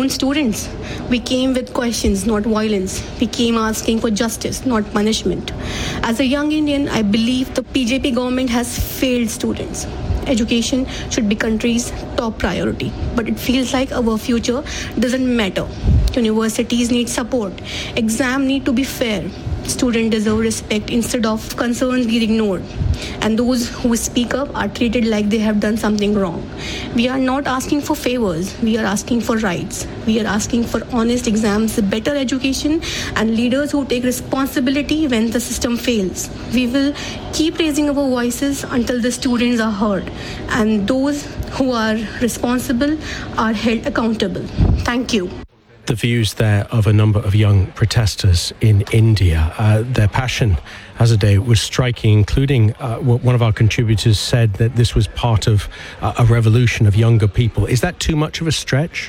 own students. We came with questions, not violence. We came asking for justice, not punishment. As a young Indian, I believe the BJP government has failed students. Education should be country's top priority, but it feels like our future doesn't matter. Universities need support. Exams need to be fair. Students deserve respect instead of concerns being ignored. And those who speak up are treated like they have done something wrong. We are not asking for favors. We are asking for rights. We are asking for honest exams, better education, and leaders who take responsibility when the system fails. We will keep raising our voices until the students are heard and those who are responsible are held accountable. Thank you. The views there of a number of young protesters in India. Their passion as a day was striking, including what one of our contributors said, that this was part of a revolution of younger people. Is that too much of a stretch?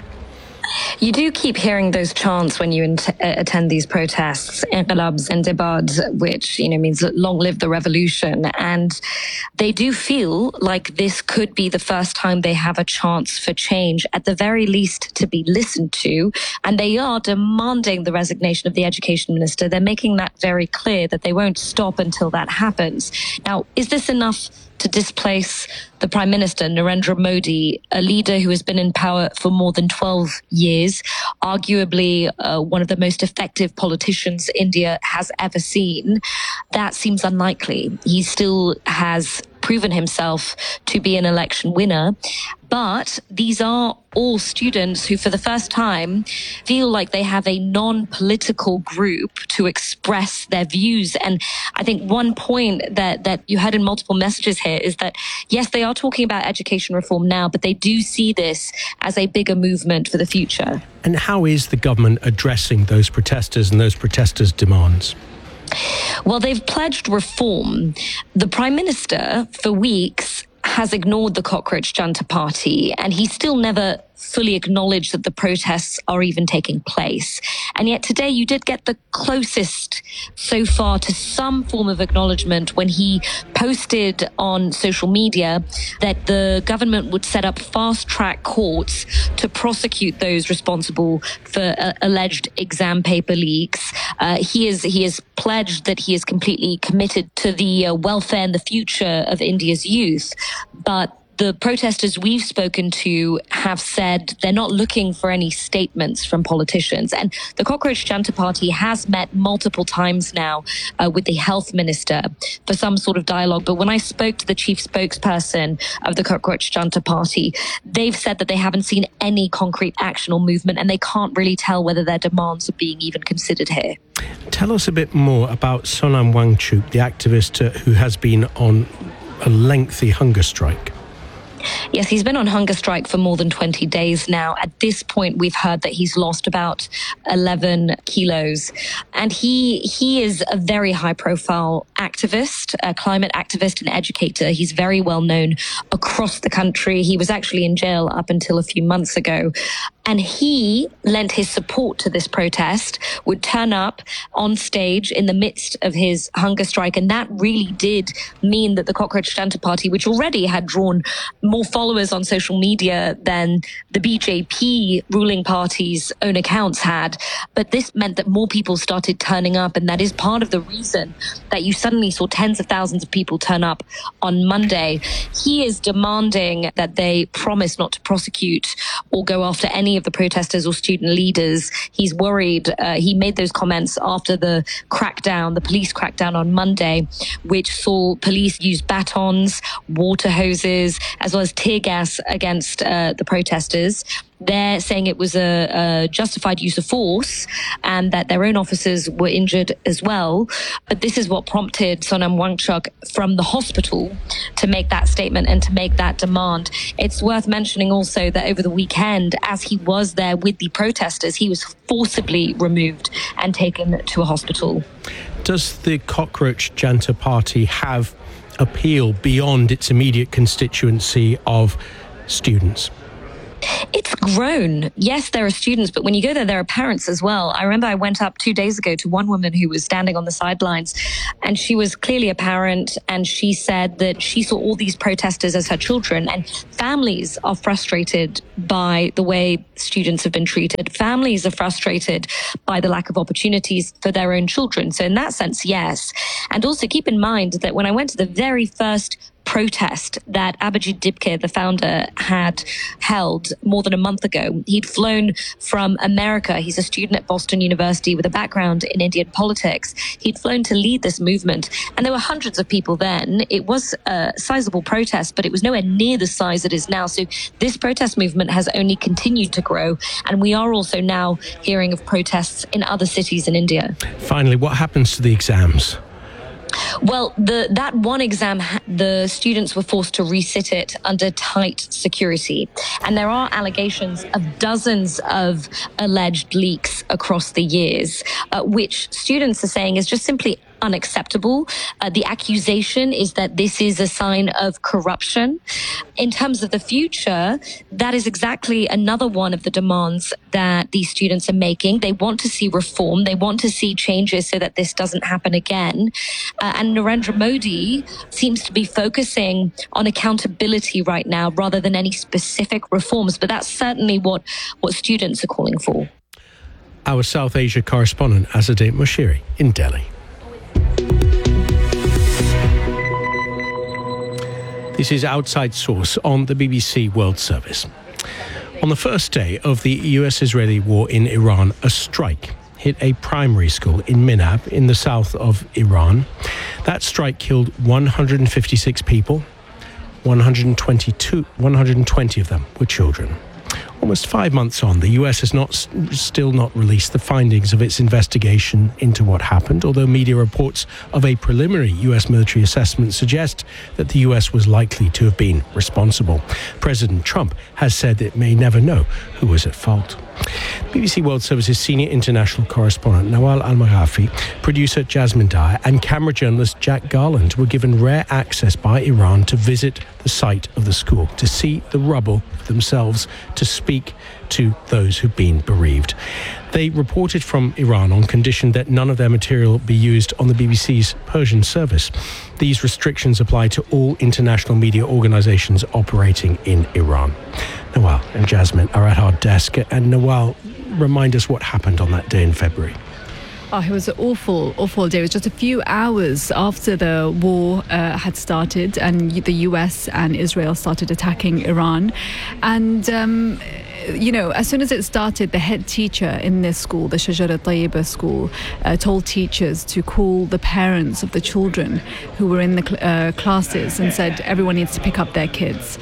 You do keep hearing those chants when you attend these protests, Inqilab Zindabad, which means long live the revolution. And they do feel like this could be the first time they have a chance for change, at the very least to be listened to. And they are demanding the resignation of the education minister. They're making that very clear that they won't stop until that happens. Now, is this enough to displace the Prime Minister, Narendra Modi, a leader who has been in power for more than 12 years, arguably one of the most effective politicians India has ever seen? That seems unlikely. He still has proven himself to be an election winner. But these are all students who, for the first time, feel like they have a non-political group to express their views. And I think one point that you heard in multiple messages here is that, yes, they are talking about education reform now, but they do see this as a bigger movement for the future. And how is the government addressing those protesters and those protesters' demands? Well, they've pledged reform. The Prime Minister, for weeks, has ignored the Cockroach Janta Party, and he still never fully acknowledged that the protests are even taking place. And yet today you did get the closest so far to some form of acknowledgement when he posted on social media that the government would set up fast-track courts to prosecute those responsible for alleged exam paper leaks. He has pledged that he is completely committed to the welfare and the future of India's youth. But the protesters we've spoken to have said they're not looking for any statements from politicians. And the Cockroach Janta Party has met multiple times now with the health minister for some sort of dialogue. But when I spoke to the chief spokesperson of the Cockroach Janta Party, they've said that they haven't seen any concrete action or movement, and they can't really tell whether their demands are being even considered here. Tell us a bit more about Sonam Wangchuk, the activist who has been on a lengthy hunger strike. Yes, he's been on hunger strike for more than 20 days now. At this point, we've heard that he's lost about 11 kilos. And he is a very high-profile activist, a climate activist and educator. He's very well known across the country. He was actually in jail up until a few months ago. And he lent his support to this protest, would turn up on stage in the midst of his hunger strike. And that really did mean that the Cockroach Janta Party, which already had drawn more followers on social media than the BJP ruling party's own accounts had. But this meant that more people started turning up. And that is part of the reason that you suddenly saw tens of thousands of people turn up on Monday. He is demanding that they promise not to prosecute or go after any of the protesters or student leaders. He's worried. He made those comments after the police crackdown on Monday, which saw police use batons, water hoses, as well as tear gas against the protesters. They're saying it was a justified use of force and that their own officers were injured as well. But this is what prompted Sonam Wangchuk from the hospital to make that statement and to make that demand. It's worth mentioning also that over the weekend, as he was there with the protesters, he was forcibly removed and taken to a hospital. Does the Cockroach Janta Party have appeal beyond its immediate constituency of students? It's grown. Yes, there are students, but when you go there are parents as well. I remember I went up 2 days ago to one woman who was standing on the sidelines, and she was clearly a parent, and she said that she saw all these protesters as her children, and families are frustrated by the way students have been treated. Families are frustrated by the lack of opportunities for their own children. So in that sense, yes. And also keep in mind that when I went to the very first protest that Abhijit Dipke, the founder, had held more than a month ago. He'd flown from America. He's a student at Boston University with a background in Indian politics. He'd flown to lead this movement, and there were hundreds of people then. It was a sizable protest, but it was nowhere near the size it is now. So this protest movement has only continued to grow, and we are also now hearing of protests in other cities in India. Finally, what happens to the exams? Well, that one exam, the students were forced to resit it under tight security. And there are allegations of dozens of alleged leaks across the years, which students are saying is just simply unacceptable. The accusation is that this is a sign of corruption. In terms of the future, that is exactly another one of the demands that these students are making. They want to see reform. They want to see changes so that this doesn't happen again. And Narendra Modi seems to be focusing on accountability right now rather than any specific reforms. But that's certainly what students are calling for. Our South Asia correspondent, Azadeh Moshiri, in Delhi. This is Outside Source on the BBC World Service. On the first day of the US-Israeli war in Iran, a strike hit a primary school in Minab in the south of Iran. That strike killed 156 people. 120 of them were children. Almost 5 months on, the US has still not released the findings of its investigation into what happened, although media reports of a preliminary US military assessment suggest that the US was likely to have been responsible. President Trump has said it may never know who was at fault. BBC World Service's senior international correspondent Nawal Al-Maghafi, producer Jasmine Dyer and camera journalist Jack Garland were given rare access by Iran to visit the site of the school, to see the rubble for themselves, to speak to those who've been bereaved. They reported from Iran on condition that none of their material be used on the BBC's Persian service. These restrictions apply to all international media organizations operating in Iran. Nawal and Jasmine are at our desk. And Nawal, remind us what happened on that day in February. Oh, it was an awful day. It was just a few hours after the war had started and the US and Israel started attacking Iran. And as soon as it started, the head teacher in this school, the Shajara Tayyiba school, told teachers to call the parents of the children who were in the classes and said everyone needs to pick up their kids.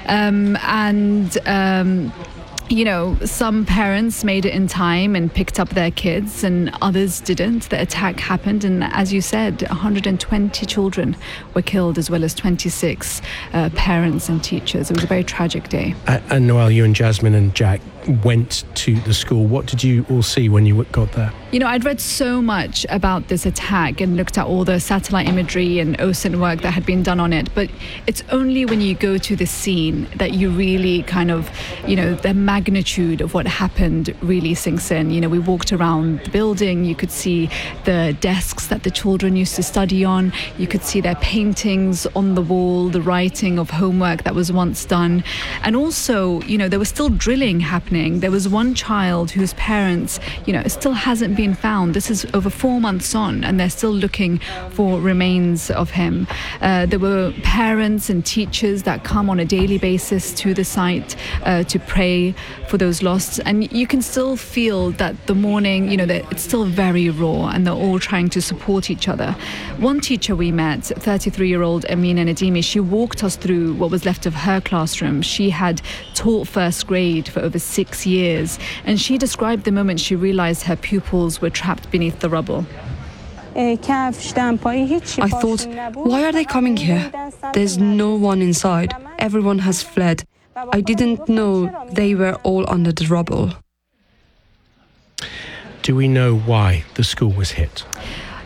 Some parents made it in time and picked up their kids and others didn't. The attack happened and, as you said, 120 children were killed as well as 26 parents and teachers. It was a very tragic day. And Noel, you and Jasmine and Jack went to the school. What did you all see when you got there? I'd read so much about this attack and looked at all the satellite imagery and OSINT work that had been done on it. But it's only when you go to the scene that you really kind of, the magnitude of what happened really sinks in. We walked around the building. You could see the desks that the children used to study on. You could see their paintings on the wall, the writing of homework that was once done. And also, there was still drilling happening. There was one child whose parents, still hasn't been found. This is over 4 months on, and they're still looking for remains of him. There were parents and teachers that come on a daily basis to the site to pray for those lost. And you can still feel that the mourning, that it's still very raw, and they're all trying to support each other. One teacher we met, 33-year-old Amina Nadimi, she walked us through what was left of her classroom. She had taught first grade for over 6 years, and she described the moment she realized her pupils were trapped beneath the rubble. I thought, why are they coming here? There's no one inside. Everyone has fled. I didn't know they were all under the rubble. Do we know why the school was hit?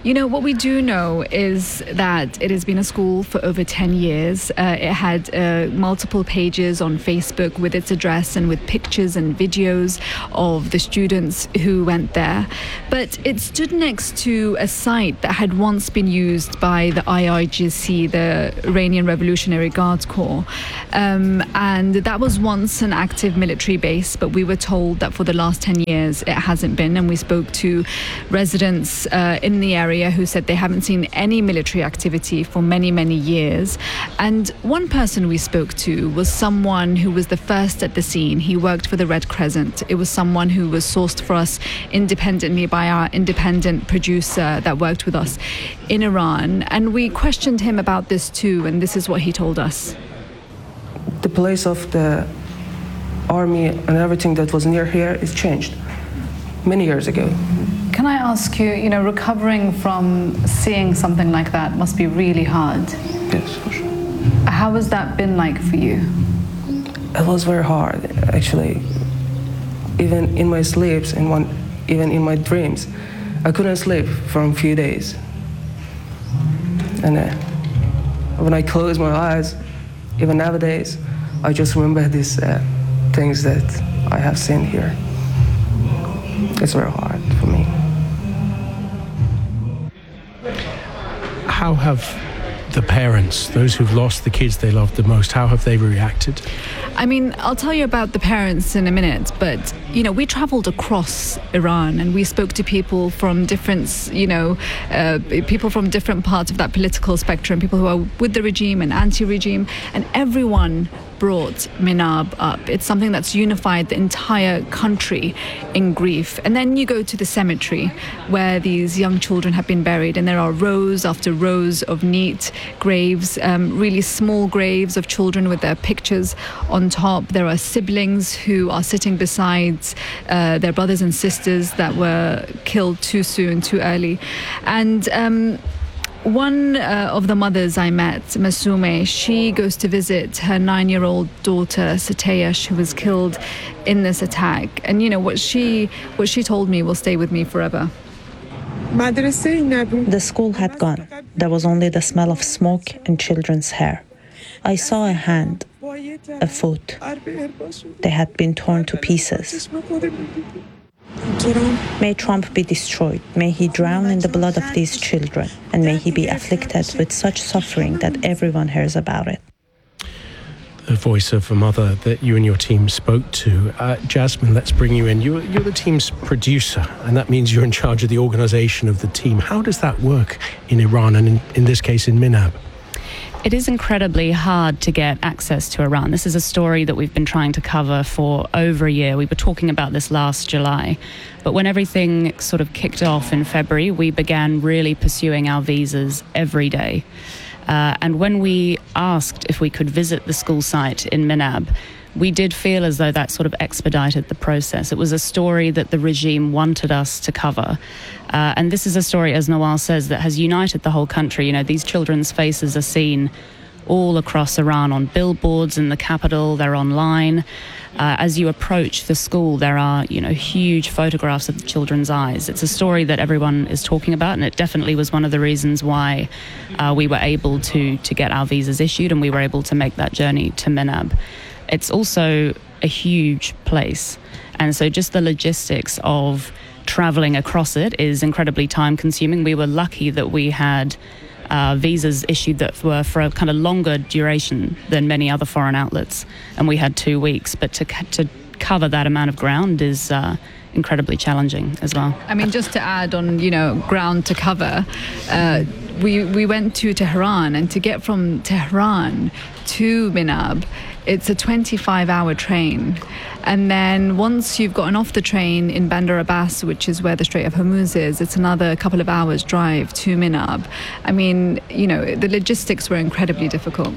You know, what we do know is that it has been a school for over 10 years. It had multiple pages on Facebook with its address and with pictures and videos of the students who went there. But it stood next to a site that had once been used by the IRGC, the Iranian Revolutionary Guards Corps. And that was once an active military base, but we were told that for the last 10 years it hasn't been. And we spoke to residents in the area who said they haven't seen any military activity for many, many years. And one person we spoke to was someone who was the first at the scene. He worked for the Red Crescent. It was someone who was sourced for us independently by our independent producer that worked with us in Iran. And we questioned him about this too, and this is what he told us. The place of the army and everything that was near here is changed many years ago. Can I ask you, recovering from seeing something like that must be really hard. Yes, for sure. How has that been like for you? It was very hard, actually. Even in my sleeps, even in my dreams, I couldn't sleep for a few days. And when I close my eyes, even nowadays, I just remember these things that I have seen here. It's very hard for me. How have the parents, those who've lost the kids they loved the most, how have they reacted? I mean, I'll tell you about the parents in a minute, but, we traveled across Iran and we spoke to people from different, people from different parts of that political spectrum, people who are with the regime and anti-regime, and everyone brought Minab up. It's something that's unified the entire country in grief. And then you go to the cemetery where these young children have been buried, and there are rows after rows of neat graves, really small graves of children with their pictures on top. There are siblings who are sitting beside their brothers and sisters that were killed too soon, too early. And one of the mothers I met, Masume, she goes to visit her 9-year-old daughter, Sateyash, who was killed in this attack. And, what she told me will stay with me forever. The school had gone. There was only the smell of smoke and children's hair. I saw a hand, a foot. They had been torn to pieces. May Trump be destroyed. May he drown in the blood of these children. And may he be afflicted with such suffering that everyone hears about it. The voice of a mother that you and your team spoke to. Jasmine, let's bring you in. You're the team's producer, and that means you're in charge of the organisation of the team. How does that work in Iran, and in this case in Minab? It is incredibly hard to get access to Iran. This is a story that we've been trying to cover for over a year. We were talking about this last July. But when everything sort of kicked off in February, we began really pursuing our visas every day. And when we asked if we could visit the school site in Minab, we did feel as though that sort of expedited the process. It was a story that the regime wanted us to cover. And this is a story, as Nawal says, that has united the whole country. These children's faces are seen all across Iran on billboards in the capital. They're online. As you approach the school, there are, huge photographs of the children's eyes. It's a story that everyone is talking about, and it definitely was one of the reasons why we were able to get our visas issued, and we were able to make that journey to Minab. It's also a huge place, and so just the logistics of traveling across it is incredibly time-consuming. We were lucky that we had visas issued that were for a kind of longer duration than many other foreign outlets, and we had 2 weeks. But to cover that amount of ground is incredibly challenging as well. I mean, just to add on, ground to cover, we went to Tehran, and to get from Tehran to Minab, it's a 25-hour train. And then once you've gotten off the train in Bandar Abbas, which is where the Strait of Hormuz is, it's another couple of hours drive to Minab. I mean, the logistics were incredibly difficult.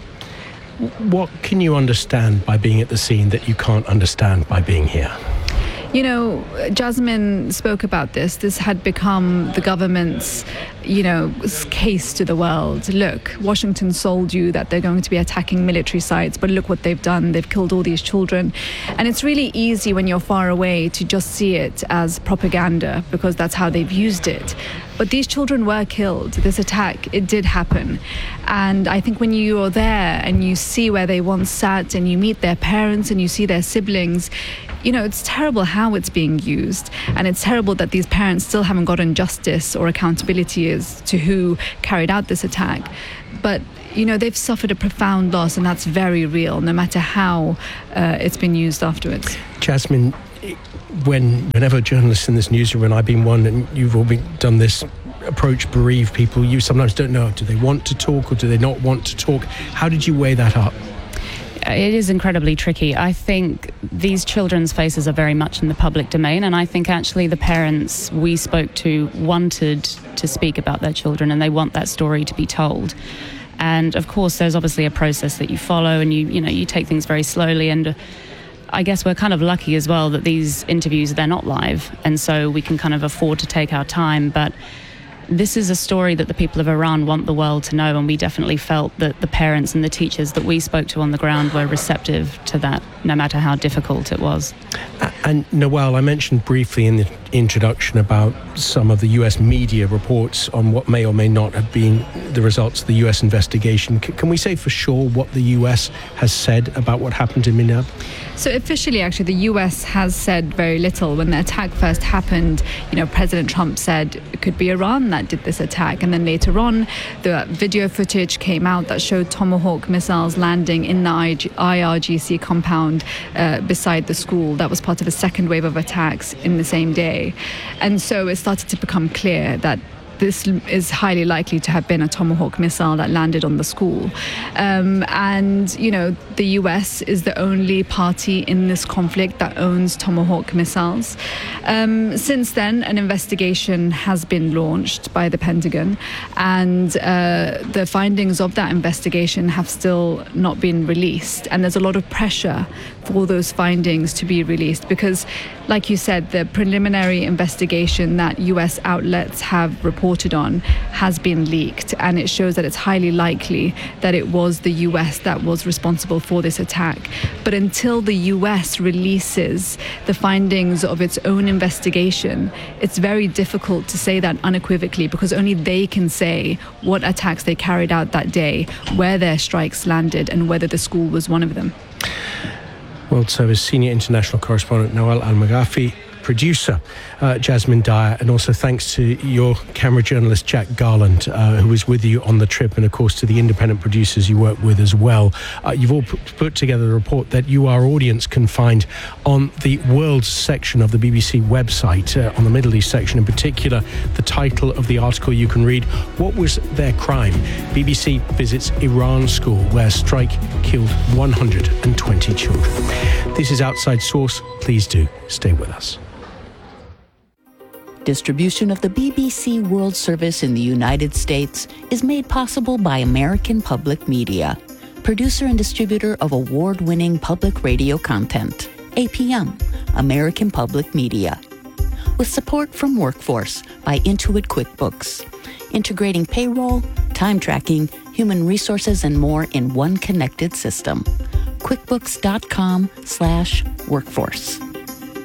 What can you understand by being at the scene that you can't understand by being here? Jasmine spoke about this. This had become the government's case to the world. Look, Washington sold you that they're going to be attacking military sites, but look what they've done. They've killed all these children. And it's really easy when you're far away to just see it as propaganda, because that's how they've used it. But these children were killed. This attack, it did happen. And I think when you're there and you see where they once sat and you meet their parents and you see their siblings, it's terrible how it's being used. And it's terrible that these parents still haven't gotten justice or accountability as to who carried out this attack. But, they've suffered a profound loss, and that's very real, no matter how it's been used afterwards. Jasmine, whenever journalists in this newsroom, and I've been one, and you've all done this approach, bereave people, you sometimes don't know, do they want to talk or do they not want to talk? How did you weigh that up? It is incredibly tricky. I think these children's faces are very much in the public domain, and I think actually the parents we spoke to wanted to speak about their children, and they want that story to be told. And of course, there's obviously a process that you follow, and you take things very slowly. And I guess we're kind of lucky as well that these interviews, they're not live, and so we can kind of afford to take our time. But this is a story that the people of Iran want the world to know, and we definitely felt that the parents and the teachers that we spoke to on the ground were receptive to that, no matter how difficult it was. And Nawal, I mentioned briefly in the introduction about some of the US media reports on what may or may not have been the results of the US investigation. Can we say for sure what the US has said about what happened in Minab? So officially, actually, the US has said very little. When the attack first happened, President Trump said it could be Iran that did this attack. And then later on, the video footage came out that showed Tomahawk missiles landing in the IRGC compound beside the school. That was part of a second wave of attacks in the same day. And so it started to become clear that this is highly likely to have been a Tomahawk missile that landed on the school. The US is the only party in this conflict that owns Tomahawk missiles. Since then, an investigation has been launched by the Pentagon, and the findings of that investigation have still not been released. And there's a lot of pressure for those findings to be released because, like you said, the preliminary investigation that US outlets have reported on has been leaked, and it shows that it's highly likely that it was the US that was responsible for this attack. But until the US releases the findings of its own investigation, it's very difficult to say that unequivocally, because only they can say what attacks they carried out that day, where their strikes landed, and whether the school was one of them. World Service Senior International Correspondent Nawal Al-Maghafi, producer Jasmine Dyer, and also thanks to your camera journalist Jack Garland, who was with you on the trip, and of course to the independent producers you work with as well. You've all put together a report that you, our audience, can find on the World section of the BBC website, on the Middle East section in particular. The title of the article you can read, "What Was Their Crime? BBC visits Iran school where strike killed 120 children." This is Outside Source. Please do stay with us. Distribution of the BBC World Service in the United States is made possible by American Public Media, producer and distributor of award-winning public radio content. APM, American Public Media. With support from Workforce by Intuit QuickBooks, integrating payroll, time tracking, human resources, and more in one connected system. QuickBooks.com/workforce.